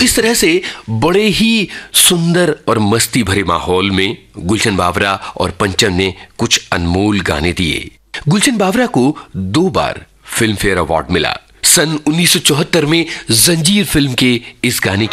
इस तरह से बड़े ही सुंदर और मस्ती भरे माहौल में गुलशन बावरा और पंचम ने कुछ अनमोल गाने दिए। गुलशन बावरा को 2 बार फिल्म फेयर अवार्ड मिला। सन 1974 में जंजीर फिल्म के इस गाने